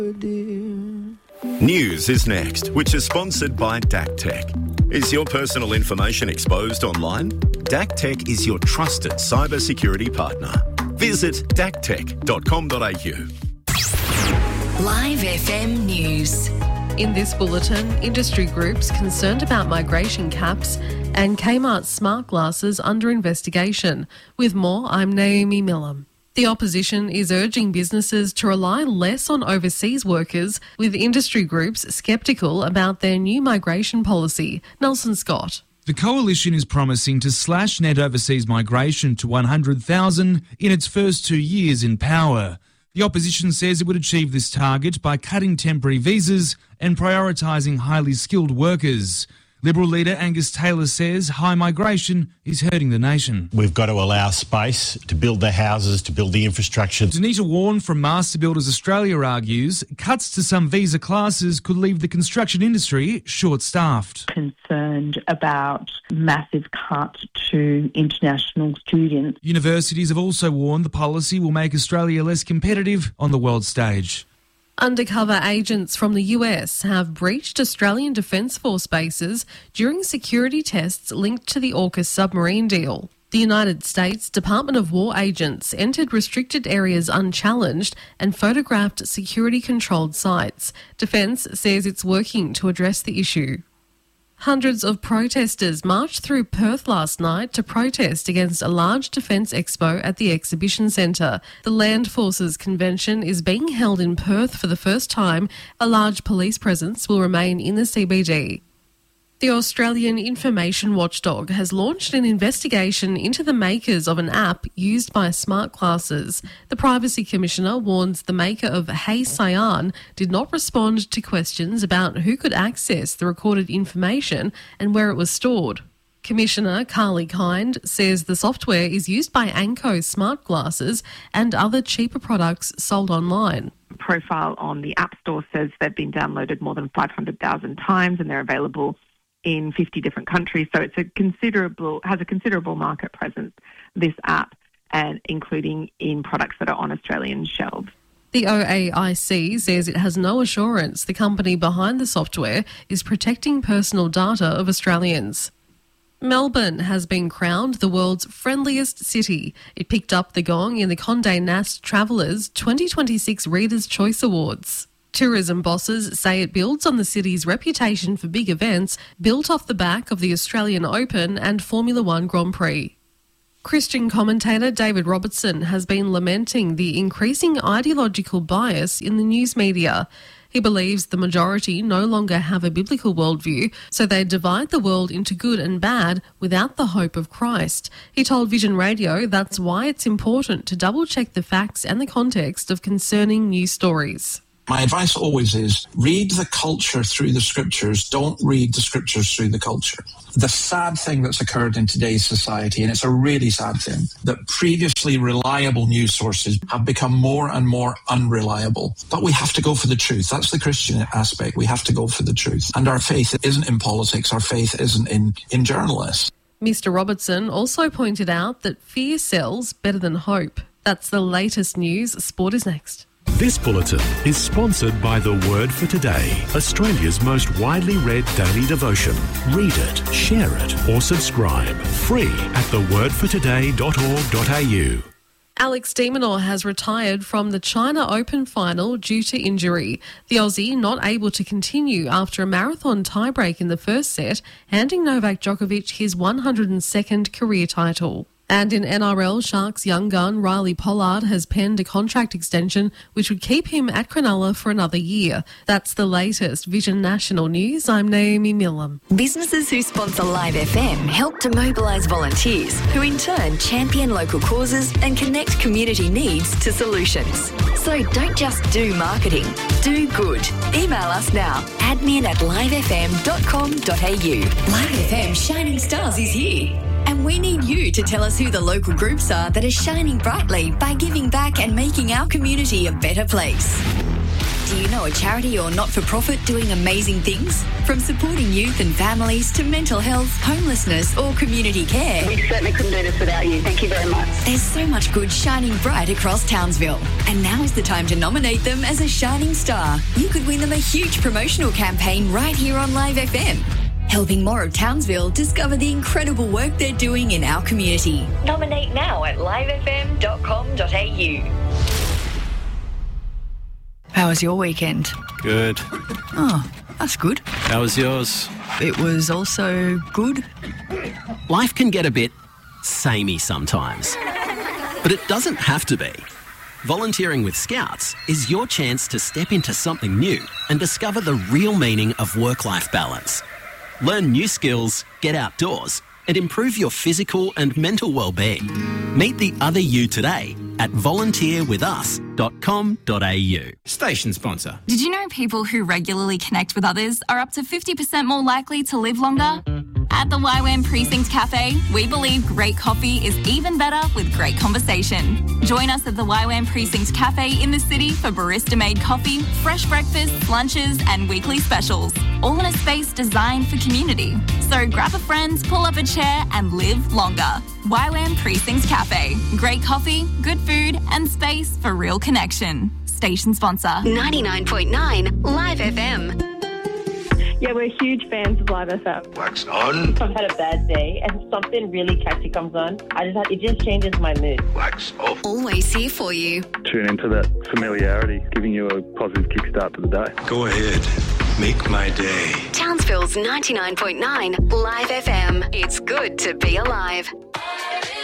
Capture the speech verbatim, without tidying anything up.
News is next, which is sponsored by D A C Tech. Is your personal information exposed online? D A C Tech is your trusted cybersecurity partner. Visit d a c tech dot com dot a u. Live F M News. In this bulletin, industry groups concerned about migration caps and Kmart smart glasses under investigation. With more, I'm Naomi Millam. The opposition is urging businesses to rely less on overseas workers, with industry groups sceptical about their new migration policy. Nelson Scott. The coalition is promising to slash net overseas migration to one hundred thousand in its first two years in power. The opposition says it would achieve this target by cutting temporary visas and prioritising highly skilled workers. Liberal leader Angus Taylor says high migration is hurting the nation. We've got to allow space to build the houses, to build the infrastructure. Danita Warren from Master Builders Australia argues cuts to some visa classes could leave the construction industry short-staffed. Concerned about massive cuts to international students. Universities have also warned the policy will make Australia less competitive on the world stage. Undercover agents from the U S have breached Australian Defence Force bases during security tests linked to the AUKUS submarine deal. The United States Department of War agents entered restricted areas unchallenged and photographed security-controlled sites. Defence says it's working to address the issue. Hundreds of protesters marched through Perth last night to protest against a large defence expo at the exhibition centre. The Land Forces Convention is being held in Perth for the first time. A large police presence will remain in the C B D. The Australian Information Watchdog has launched an investigation into the makers of an app used by smart glasses. The Privacy Commissioner warns the maker of Hey Cyan did not respond to questions about who could access the recorded information and where it was stored. Commissioner Carly Kind says the software is used by Anko smart glasses and other cheaper products sold online. Profile on the App Store says they've been downloaded more than five hundred thousand times and they're available in fifty different countries. So it's a considerable, has a considerable market presence, this app, and including in products that are on Australian shelves. The O A I C says it has no assurance the company behind the software is protecting personal data of Australians. Melbourne has been crowned the world's friendliest city. It picked up the gong in the Condé Nast Travellers twenty twenty-six Readers' Choice Awards. Tourism bosses say it builds on the city's reputation for big events built off the back of the Australian Open and Formula One Grand Prix. Christian commentator David Robertson has been lamenting the increasing ideological bias in the news media. He believes the majority no longer have a biblical worldview, so they divide the world into good and bad without the hope of Christ. He told Vision Radio that's why it's important to double-check the facts and the context of concerning news stories. My advice always is read the culture through the scriptures. Don't read the scriptures through the culture. The sad thing that's occurred in today's society, and it's a really sad thing, that previously reliable news sources have become more and more unreliable. But we have to go for the truth. That's the Christian aspect. We have to go for the truth. And our faith isn't in politics. Our faith isn't in, in journalists. Mister Robertson also pointed out that fear sells better than hope. That's the latest news. Sport is next. This bulletin is sponsored by The Word for Today, Australia's most widely read daily devotion. Read it, share it, or subscribe. Free at the word for today dot org dot a u. Alex de Minaur has retired from the China Open final due to injury. The Aussie not able to continue after a marathon tiebreak in the first set, handing Novak Djokovic his one hundred second career title. And in N R L, Sharks young gun Riley Pollard has penned a contract extension which would keep him at Cronulla for another year. That's the latest Vision National News. I'm Naomi Millam. Businesses who sponsor Live F M help to mobilise volunteers, who in turn champion local causes and connect community needs to solutions. So don't just do marketing, do good. Email us now, admin at live f m dot com dot a u. Live F M Shining Stars is here. And we need you to tell us who the local groups are that are shining brightly by giving back and making our community a better place. Do you know a charity or not-for-profit doing amazing things? From supporting youth and families to mental health, homelessness or community care. We certainly couldn't do this without you. Thank you very much. There's so much good shining bright across Townsville. And now is the time to nominate them as a shining star. You could win them a huge promotional campaign right here on Live F M. Helping more of Townsville discover the incredible work they're doing in our community. Nominate now at live f m dot com dot a u. How was your weekend? Good. Oh, that's good. How was yours? It was also good. Life can get a bit samey sometimes, but it doesn't have to be. Volunteering with Scouts is your chance to step into something new and discover the real meaning of work-life balance. Learn new skills, get outdoors, and improve your physical and mental well-being. Meet the other you today at volunteer with us dot com dot a u. Station sponsor. Did you know people who regularly connect with others are up to fifty percent more likely to live longer? At the Y WAM Precinct Cafe, we believe great coffee is even better with great conversation. Join us at the Y WAM Precinct Cafe in the city for barista-made coffee, fresh breakfasts, lunches and weekly specials, all in a space designed for community. So grab a friend, pull up a chair and live longer. Y WAM Precinct Cafe. Great coffee, good food and space for real connection. Station sponsor. ninety-nine point nine Live F M. Yeah, we're huge fans of Live F M. Wax on. I've had a bad day and something really catchy comes on. I just have, it just changes my mood. Wax off. Always here for you. Tune into that familiarity, giving you a positive kickstart to the day. Go ahead. Make my day. Townsville's ninety-nine point nine Live F M. It's good to be alive.